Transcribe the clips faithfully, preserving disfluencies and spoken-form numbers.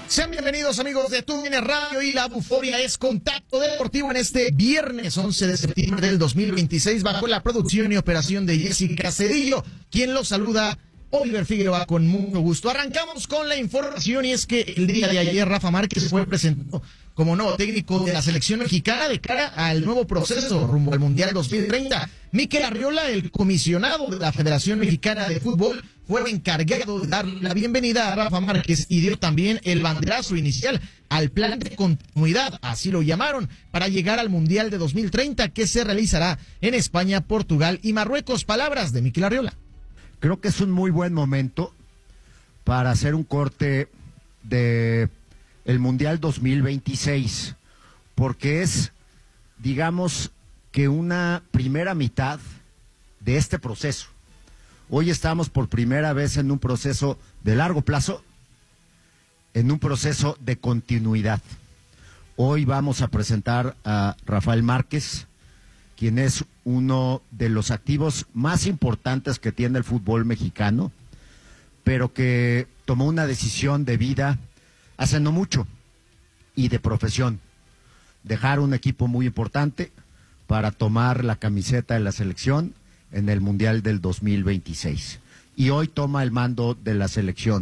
Sean bienvenidos, amigos de TUDN Radio, y la Buforia es Contacto Deportivo en este viernes once de septiembre del dos mil veintiséis, bajo la producción y operación de Jessica Cedillo, quien los saluda, Oliver Figueroa, con mucho gusto. Arrancamos con la información, y es que el día de ayer Rafa Márquez fue presentado como nuevo técnico de la selección mexicana de cara al nuevo proceso rumbo al Mundial dos mil treinta. Mikel Arriola, el comisionado de la Federación Mexicana de Fútbol, fue el encargado de dar la bienvenida a Rafa Márquez y dio también el banderazo inicial al plan de continuidad, así lo llamaron, para llegar al Mundial de dos mil treinta, que se realizará en España, Portugal y Marruecos. Palabras de Mikel Arriola. Creo que es un muy buen momento para hacer un corte de el Mundial dos mil veintiséis, porque es, digamos, que una primera mitad de este proceso. Hoy estamos por primera vez en un proceso de largo plazo, en un proceso de continuidad. Hoy vamos a presentar a Rafael Márquez, quien es uno de los activos más importantes que tiene el fútbol mexicano, pero que tomó una decisión de vida hace no mucho y de profesión, dejar un equipo muy importante para tomar la camiseta de la selección en el Mundial del dos mil veintiséis. Y hoy toma el mando de la selección.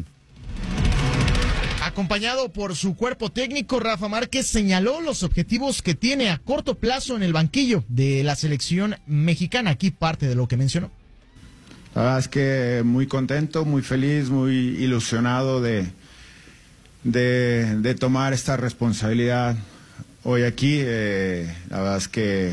Acompañado por su cuerpo técnico, Rafa Márquez señaló los objetivos que tiene a corto plazo en el banquillo de la selección mexicana. Aquí parte de lo que mencionó. La verdad es que muy contento, muy feliz, muy ilusionado de, de, de tomar esta responsabilidad hoy aquí. Eh, la verdad es que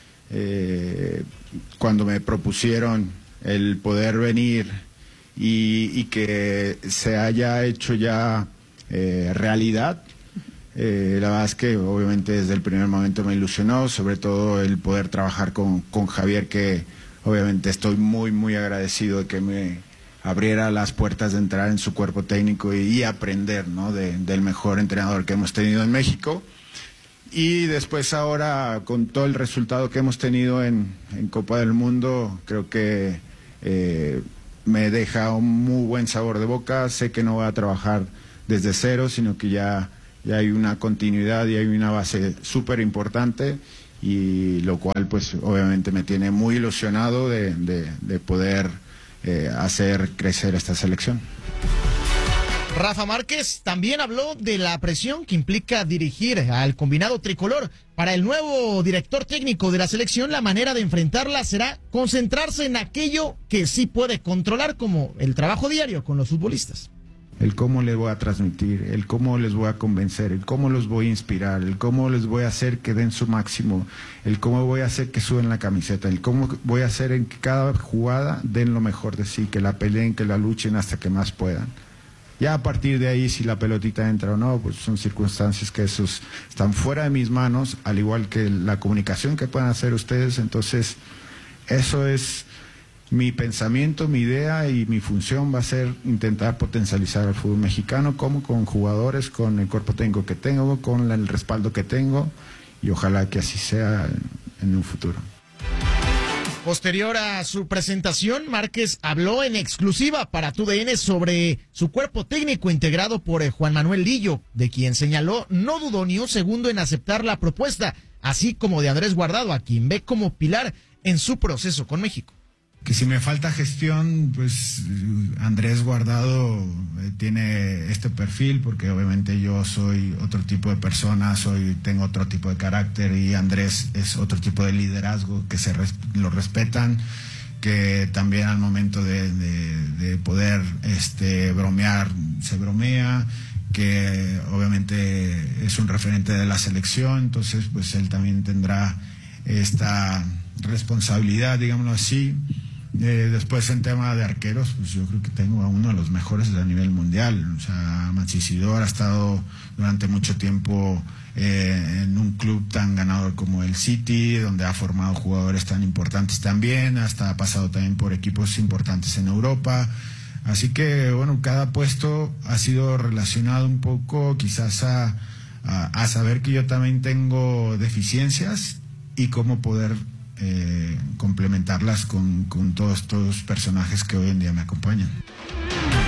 eh, cuando me propusieron el poder venir y, y que se haya hecho ya eh, realidad, eh, la verdad es que obviamente desde el primer momento me ilusionó, sobre todo el poder trabajar con, con Javier, que obviamente estoy muy muy agradecido de que me abriera las puertas de entrar en su cuerpo técnico y, y aprender, ¿no?, de, del mejor entrenador que hemos tenido en México. Y después ahora, con todo el resultado que hemos tenido en, en Copa del Mundo, creo que eh, me deja un muy buen sabor de boca. Sé que no voy a trabajar desde cero, sino que ya, ya hay una continuidad y hay una base súper importante, y lo cual pues obviamente me tiene muy ilusionado de, de, de poder eh, hacer crecer esta selección. Rafa Márquez también habló de la presión que implica dirigir al combinado tricolor. Para el nuevo director técnico de la selección, la manera de enfrentarla será concentrarse en aquello que sí puede controlar, como el trabajo diario con los futbolistas. El cómo les voy a transmitir, el cómo les voy a convencer, el cómo los voy a inspirar, el cómo les voy a hacer que den su máximo, el cómo voy a hacer que suben la camiseta, el cómo voy a hacer en que cada jugada den lo mejor de sí, que la peleen, que la luchen hasta que más puedan. Ya a partir de ahí, si la pelotita entra o no, pues son circunstancias que esos están fuera de mis manos, al igual que la comunicación que puedan hacer ustedes. Entonces, eso es mi pensamiento, mi idea, y mi función va a ser intentar potencializar al fútbol mexicano, como con jugadores, con el cuerpo técnico que tengo, con el respaldo que tengo, y ojalá que así sea en un futuro. Posterior a su presentación, Márquez habló en exclusiva para TUDN sobre su cuerpo técnico integrado por Juan Manuel Lillo, de quien señaló no dudó ni un segundo en aceptar la propuesta, así como de Andrés Guardado, a quien ve como pilar en su proceso con México. Que si me falta gestión, pues Andrés Guardado eh, tiene este perfil, porque obviamente yo soy otro tipo de persona, soy tengo otro tipo de carácter, y Andrés es otro tipo de liderazgo, que se res, lo respetan, que también al momento de, de, de poder este, bromear, se bromea, que obviamente es un referente de la selección. Entonces pues él también tendrá esta responsabilidad, digámoslo así. Eh, después, en tema de arqueros, pues yo creo que tengo a uno de los mejores a nivel mundial. O sea, Mancisidor ha estado durante mucho tiempo eh, en un club tan ganador como el City, donde ha formado jugadores tan importantes también, hasta ha pasado también por equipos importantes en Europa. Así que, bueno, cada puesto ha sido relacionado un poco quizás a, a, a saber que yo también tengo deficiencias y cómo poder Eh, complementarlas con, con todos estos personajes que hoy en día me acompañan.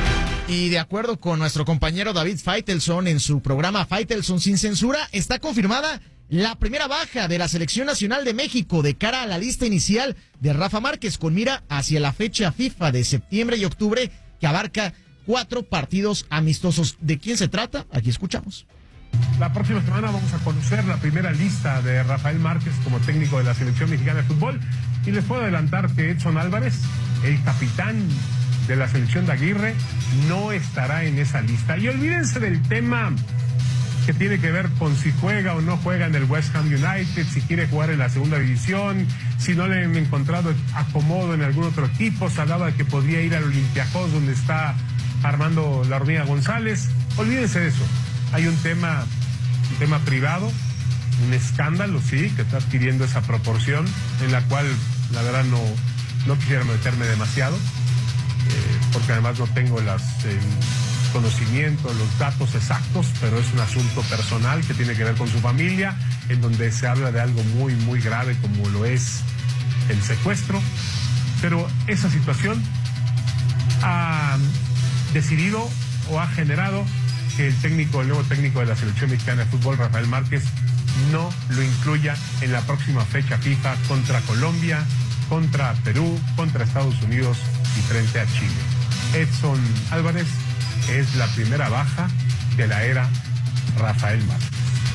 Y de acuerdo con nuestro compañero David Faitelson en su programa Faitelson Sin Censura, está confirmada la primera baja de la Selección Nacional de México de cara a la lista inicial de Rafa Márquez, con mira hacia la fecha FIFA de septiembre y octubre, que abarca cuatro partidos amistosos. ¿De quién se trata? Aquí escuchamos. La próxima semana vamos a conocer la primera lista de Rafael Márquez como técnico de la Selección Mexicana de Fútbol, y les puedo adelantar que Edson Álvarez, el capitán de la selección de Aguirre, no estará en esa lista. Y olvídense del tema que tiene que ver con si juega o no juega en el West Ham United, si quiere jugar en la segunda división, si no le han encontrado acomodo en algún otro equipo. Se hablaba de que podría ir al Olympiacos, donde está Armando La Hormiga González. Olvídense de eso. Hay un tema, un tema privado, un escándalo, sí, que está adquiriendo esa proporción, en la cual la verdad no, no quisiera meterme demasiado. Eh, porque además no tengo los eh, conocimientos, los datos exactos, pero es un asunto personal que tiene que ver con su familia, en donde se habla de algo muy, muy grave como lo es el secuestro. Pero esa situación ha decidido o ha generado que el técnico, el nuevo técnico de la Selección Mexicana de Fútbol, Rafael Márquez, no lo incluya en la próxima fecha FIFA contra Colombia, contra Perú, contra Estados Unidos y frente a Chile. Edson Álvarez es la primera baja de la era Rafael Márquez.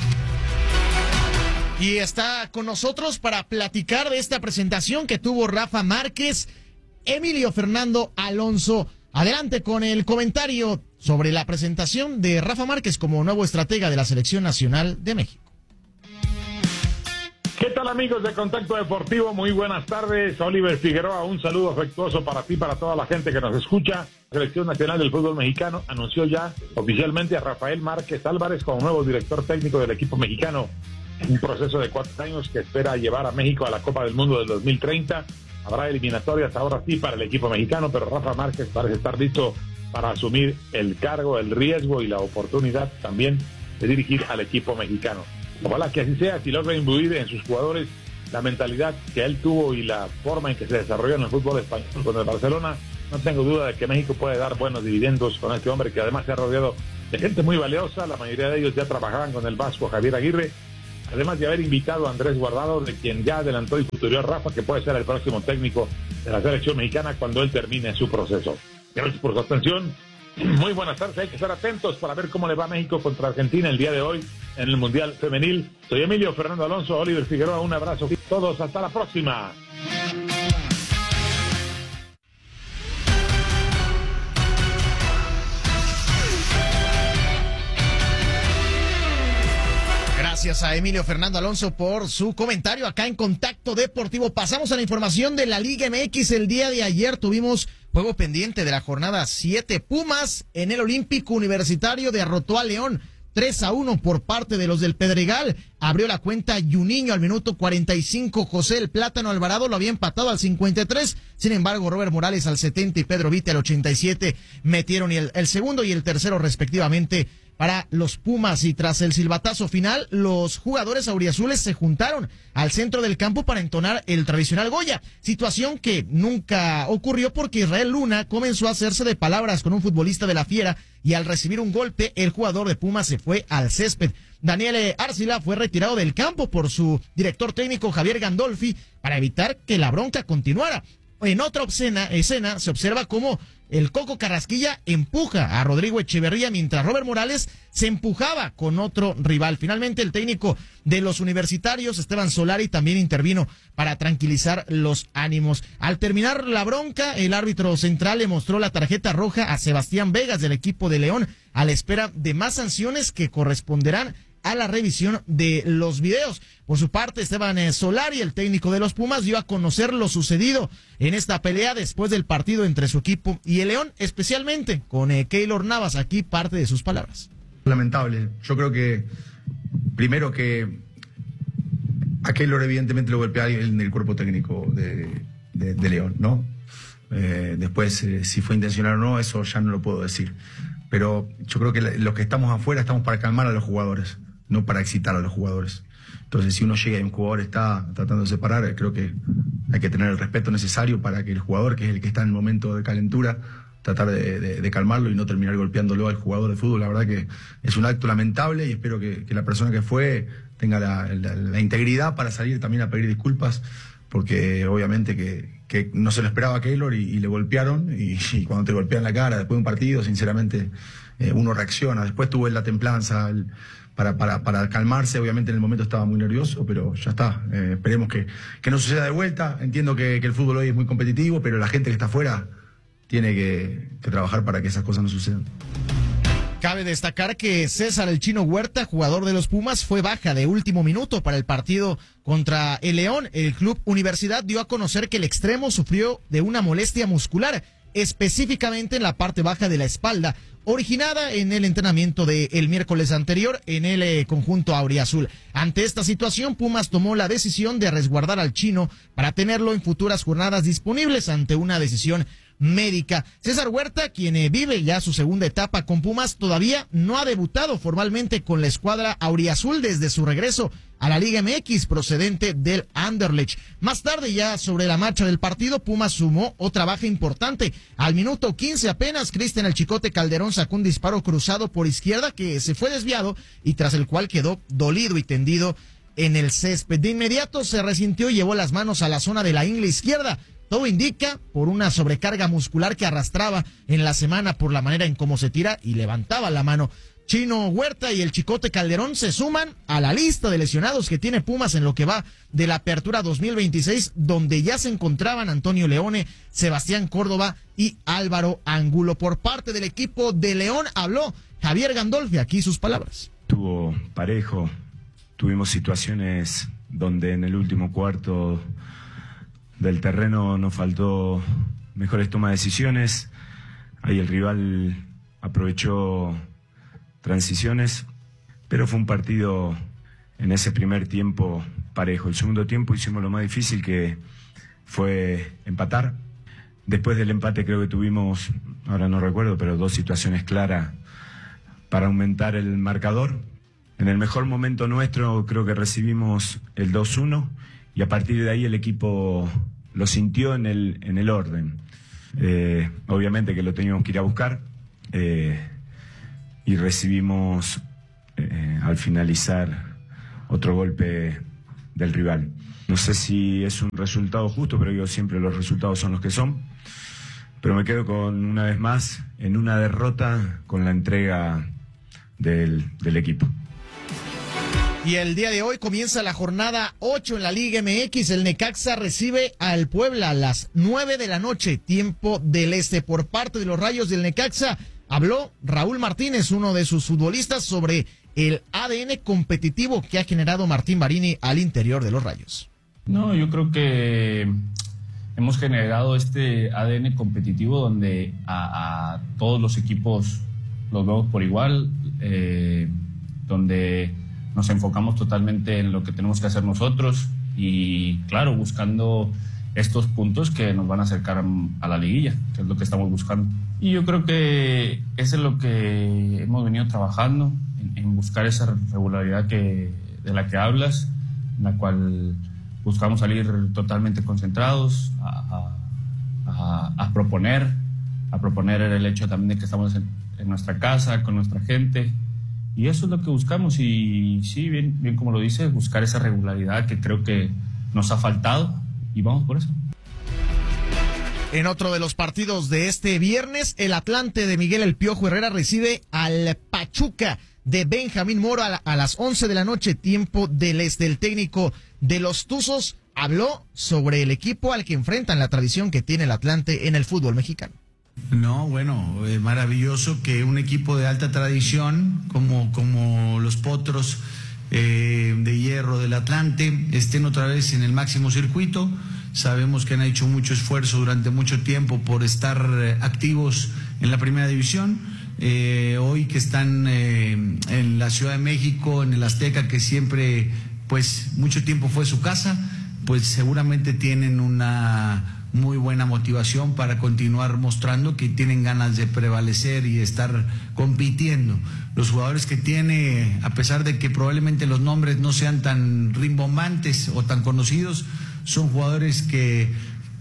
Y está con nosotros para platicar de esta presentación que tuvo Rafa Márquez, Emilio Fernando Alonso. Adelante con el comentario sobre la presentación de Rafa Márquez como nuevo estratega de la Selección Nacional de México. ¿Qué tal, amigos de Contacto Deportivo? Muy buenas tardes. Oliver Figueroa, un saludo afectuoso para ti, para toda la gente que nos escucha. La Selección Nacional del Fútbol Mexicano anunció ya oficialmente a Rafael Márquez Álvarez como nuevo director técnico del equipo mexicano. Un proceso de cuatro años que espera llevar a México a la Copa del Mundo del dos mil treinta. Habrá eliminatorias ahora sí para el equipo mexicano, pero Rafa Márquez parece estar listo para asumir el cargo, el riesgo y la oportunidad también de dirigir al equipo mexicano. Ojalá que así sea, si logra imbuir en sus jugadores la mentalidad que él tuvo y la forma en que se desarrolló en el fútbol español con el Barcelona. No tengo duda de que México puede dar buenos dividendos con este hombre que además se ha rodeado de gente muy valiosa. La mayoría de ellos ya trabajaban con el vasco Javier Aguirre, además de haber invitado a Andrés Guardado, de quien ya adelantó y futurió Rafa, que puede ser el próximo técnico de la selección mexicana cuando él termine su proceso. Gracias por su atención. Muy buenas tardes, hay que estar atentos para ver cómo le va a México contra Argentina el día de hoy en el Mundial Femenil. Soy Emilio Fernando Alonso, Oliver Figueroa, un abrazo a todos, hasta la próxima. Gracias a Emilio Fernando Alonso por su comentario acá en Contacto Deportivo. Pasamos a la información de la Liga M X. El día de ayer tuvimos juego pendiente de la jornada siete. Pumas en el Olímpico Universitario derrotó a León tres a uno por parte de los del Pedregal. Abrió la cuenta Juninho al minuto cuarenta y cinco. José el Plátano Alvarado lo había empatado al cincuenta y tres. Sin embargo, Robert Morales al setenta y Pedro Vite al ochenta y siete metieron el, el segundo y el tercero respectivamente para los Pumas. Y tras el silbatazo final, los jugadores auriazules se juntaron al centro del campo para entonar el tradicional Goya, situación que nunca ocurrió porque Israel Luna comenzó a hacerse de palabras con un futbolista de la Fiera y al recibir un golpe, el jugador de Pumas se fue al césped. Daniel Arcila fue retirado del campo por su director técnico Javier Gandolfi para evitar que la bronca continuara. En otra obscena escena se observa cómo el Coco Carrasquilla empuja a Rodrigo Echeverría mientras Robert Morales se empujaba con otro rival. Finalmente el técnico de los universitarios, Esteban Solari, también intervino para tranquilizar los ánimos. Al terminar la bronca, el árbitro central le mostró la tarjeta roja a Sebastián Vegas del equipo de León a la espera de más sanciones que corresponderán a la revisión de los videos. Por su parte, Esteban Solari, el técnico de los Pumas, dio a conocer lo sucedido en esta pelea después del partido entre su equipo y el León, especialmente con eh, Keylor Navas. Aquí parte de sus palabras. Lamentable. Yo creo que, primero que a Keylor evidentemente lo golpea en el cuerpo técnico de, de, de León, ¿no? Eh, después, eh, si fue intencional o no, eso ya no lo puedo decir. Pero yo creo que los que estamos afuera estamos para calmar a los jugadores, no para excitar a los jugadores. Entonces, si uno llega y un jugador está tratando de separar, creo que hay que tener el respeto necesario para que el jugador, que es el que está en el momento de calentura, tratar de, de, de calmarlo y no terminar golpeándolo al jugador de fútbol. La verdad que es un acto lamentable y espero que, que la persona que fue tenga la, la, la integridad para salir también a pedir disculpas, porque obviamente que, que no se lo esperaba a Keylor y, y le golpearon, y, y cuando te golpean la cara después de un partido, sinceramente eh, uno reacciona. Después tuvo la templanza el, para, para, para calmarse. Obviamente en el momento estaba muy nervioso, pero ya está. Eh, esperemos que, que no suceda de vuelta. Entiendo que, que el fútbol hoy es muy competitivo, pero la gente que está afuera tiene que, que trabajar para que esas cosas no sucedan. Cabe destacar que César el Chino Huerta, jugador de los Pumas, fue baja de último minuto para el partido contra el León. El Club Universidad dio a conocer que el extremo sufrió de una molestia muscular, específicamente en la parte baja de la espalda, originada en el entrenamiento del miércoles anterior en el eh, conjunto auriazul. Ante esta situación, Pumas tomó la decisión de resguardar al Chino para tenerlo en futuras jornadas disponibles ante una decisión médica. César Huerta, quien eh, vive ya su segunda etapa con Pumas, todavía no ha debutado formalmente con la escuadra auriazul desde su regreso a la Liga M X procedente del Anderlecht. Más tarde, ya sobre la marcha del partido, Pumas sumó otra baja importante. Al minuto quince apenas, Cristian el Chicote Calderón sacó un disparo cruzado por izquierda que se fue desviado y tras el cual quedó dolido y tendido en el césped. De inmediato se resintió y llevó las manos a la zona de la ingle izquierda. Todo indica por una sobrecarga muscular que arrastraba en la semana por la manera en cómo se tira y levantaba la mano. Chino Huerta y el Chicote Calderón se suman a la lista de lesionados que tiene Pumas en lo que va de la apertura dos mil veintiséis, donde ya se encontraban Antonio Leone, Sebastián Córdoba y Álvaro Angulo. Por parte del equipo de León habló Javier Gandolfi, aquí sus palabras. Estuvo parejo, tuvimos situaciones donde en el último cuarto del terreno nos faltó mejores tomas de decisiones, ahí el rival aprovechó transiciones, pero fue un partido en ese primer tiempo parejo. El segundo tiempo hicimos lo más difícil, que fue empatar. Después del empate creo que tuvimos, ahora no recuerdo, pero dos situaciones claras para aumentar el marcador. En el mejor momento nuestro creo que recibimos el dos uno y a partir de ahí el equipo lo sintió en el, en el orden. Eh, obviamente que lo teníamos que ir a buscar. Eh, y recibimos eh, al finalizar otro golpe del rival. No sé si es un resultado justo, pero yo siempre los resultados son los que son. Pero me quedo con, una vez más, en una derrota con la entrega del, del equipo. Y el día de hoy comienza la jornada ocho en la Liga M X. El Necaxa recibe al Puebla a las nueve de la noche, tiempo del este. Por parte de los Rayos del Necaxa, habló Raúl Martínez, uno de sus futbolistas, sobre el A D N competitivo que ha generado Martín Barini al interior de los Rayos. No, yo creo que hemos generado este A D N competitivo donde a, a todos los equipos los vemos por igual, eh, donde nos enfocamos totalmente en lo que tenemos que hacer nosotros y, claro, buscando estos puntos que nos van a acercar a la liguilla, que es lo que estamos buscando. Y yo creo que eso es lo que hemos venido trabajando, en, en buscar esa regularidad que, de la que hablas, en la cual buscamos salir totalmente concentrados, a, a, a, a proponer, a proponer el hecho también de que estamos en, en nuestra casa, con nuestra gente, y eso es lo que buscamos. Y sí, bien, bien como lo dices, buscar esa regularidad que creo que nos ha faltado, y vamos por eso. En otro de los partidos de este viernes, el Atlante de Miguel El Piojo Herrera recibe al Pachuca de Benjamín Moro a, la, a las once de la noche, tiempo del este. El técnico de los Tuzos habló sobre el equipo al que enfrentan, la tradición que tiene el Atlante en el fútbol mexicano. No, bueno, es maravilloso que un equipo de alta tradición como, como los Potros eh, de Hierro del Atlante estén otra vez en el máximo circuito. Sabemos que han hecho mucho esfuerzo durante mucho tiempo por estar eh, activos en la primera división. Eh, hoy que están eh, en la Ciudad de México, en el Azteca, que siempre, pues, mucho tiempo fue su casa, pues seguramente tienen una muy buena motivación para continuar mostrando que tienen ganas de prevalecer y estar compitiendo. Los jugadores que tiene, a pesar de que probablemente los nombres no sean tan rimbombantes o tan conocidos, son jugadores que,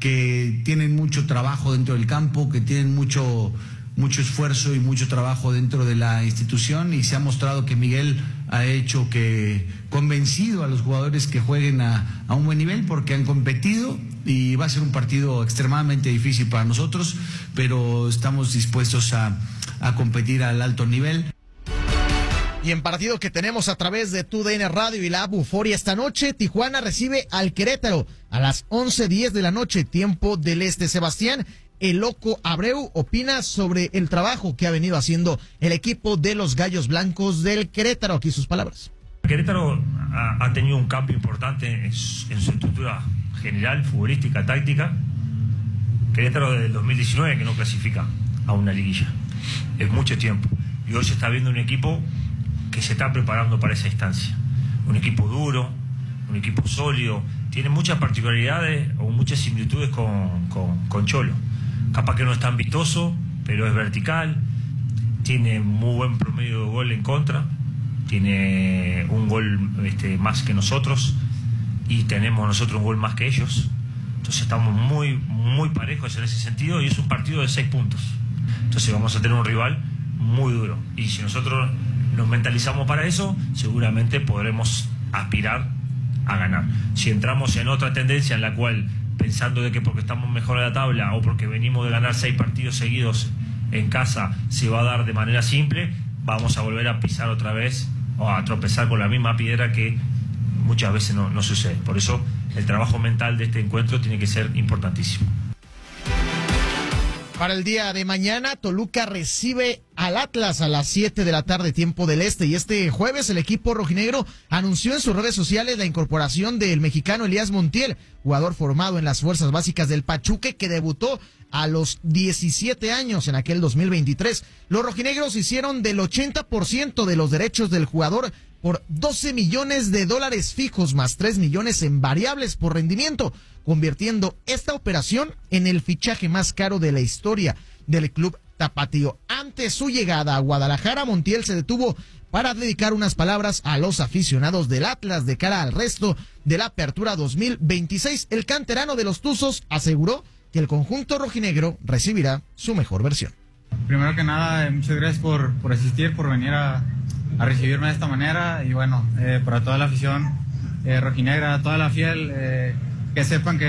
que tienen mucho trabajo dentro del campo, que tienen mucho, mucho esfuerzo y mucho trabajo dentro de la institución, y se ha mostrado que Miguel ha hecho que convencido a los jugadores que jueguen a, a un buen nivel, porque han competido, y va a ser un partido extremadamente difícil para nosotros, pero estamos dispuestos a, a competir al alto nivel. Y en partido que tenemos a través de Tu D N Radio y la Buforia esta noche, Tijuana recibe al Querétaro a las once diez de la noche, tiempo del este. Sebastián El Loco Abreu opina sobre el trabajo que ha venido haciendo el equipo de los Gallos Blancos del Querétaro. Aquí sus palabras. Querétaro ha, ha tenido un cambio importante en su, en su estructura general, futbolística, táctica. Querétaro desde el dos mil diecinueve que no clasifica a una liguilla. Es mucho tiempo. Y hoy se está viendo un equipo que se está preparando para esa instancia. Un equipo duro, un equipo sólido, tiene muchas particularidades o muchas similitudes con, con, con Cholo. Capaz que no es tan vistoso, pero es vertical, tiene muy buen promedio de gol en contra, tiene un gol este, más que nosotros y tenemos nosotros un gol más que ellos. Entonces estamos muy, muy parejos en ese sentido y es un partido de seis puntos. Entonces vamos a tener un rival muy duro y si nosotros nos mentalizamos para eso, seguramente podremos aspirar a ganar. Si entramos en otra tendencia en la cual, pensando de que porque estamos mejor en la tabla o porque venimos de ganar seis partidos seguidos en casa, se va a dar de manera simple, vamos a volver a pisar otra vez o a tropezar con la misma piedra que muchas veces no, no sucede. Por eso el trabajo mental de este encuentro tiene que ser importantísimo. Para el día de mañana, Toluca recibe al Atlas a las siete de la tarde, tiempo del este. Y este jueves el equipo rojinegro anunció en sus redes sociales la incorporación del mexicano Elías Montiel, jugador formado en las fuerzas básicas del Pachuca, que debutó a los diecisiete años en aquel dos mil veintitrés. Los rojinegros hicieron del ochenta por ciento de los derechos del jugador por doce millones de dólares fijos más tres millones en variables por rendimiento, convirtiendo esta operación en el fichaje más caro de la historia del club tapatío. Antes su llegada a Guadalajara, Montiel se detuvo para dedicar unas palabras a los aficionados del Atlas de cara al resto de la apertura dos mil veintiséis. El canterano de los Tuzos aseguró que el conjunto rojinegro recibirá su mejor versión. Primero que nada, muchas gracias por, por asistir, por venir a, a recibirme de esta manera y bueno, eh, para toda la afición eh, rojinegra, toda la fiel, eh, que sepan que